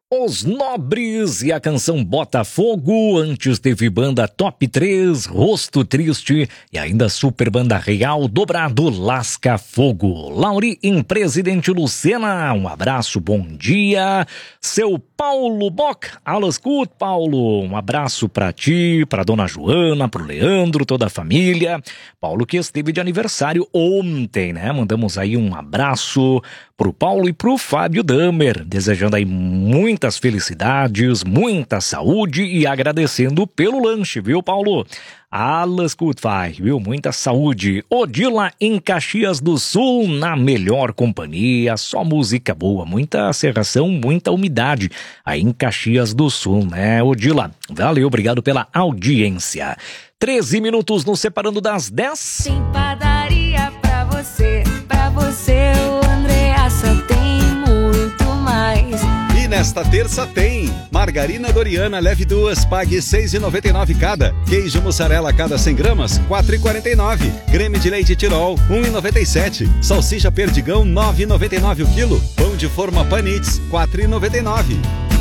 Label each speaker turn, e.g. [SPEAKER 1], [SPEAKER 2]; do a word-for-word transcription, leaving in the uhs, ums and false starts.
[SPEAKER 1] Os Nobres e a canção Botafogo. Antes teve banda Top três, Rosto Triste e ainda super banda Real Dobrado, Lasca Fogo. Lauri em Presidente Lucena, um abraço, bom dia. Seu Paulo Bock, alas gut, Paulo, um abraço pra ti, pra dona Joana, pro Leandro, toda a família. Paulo que esteve de aniversário ontem, né? Mandamos aí um abraço pro Paulo e pro Fábio Damer, desejando aí muitas felicidades, muita saúde e agradecendo pelo lanche, viu, Paulo? Alas gut, vai, viu? Muita saúde. Odila em Caxias do Sul, na melhor companhia, só música boa, muita serração, muita umidade aí em Caxias do Sul, né, Odila? Valeu, obrigado pela audiência. treze minutos nos separando das dez.
[SPEAKER 2] Tem padaria pra você, pra você o Andreassa tem muito mais.
[SPEAKER 3] E nesta terça tem margarina Doriana, leve duas, pague seis reais e noventa e nove centavos cada. Queijo mussarela cada cem gramas, quatro reais e quarenta e nove centavos. Creme de leite Tirol, um real e noventa e sete centavos. Salsicha Perdigão, nove reais e noventa e nove centavos o quilo. Pão de forma Panitz, quatro reais e noventa e nove centavos.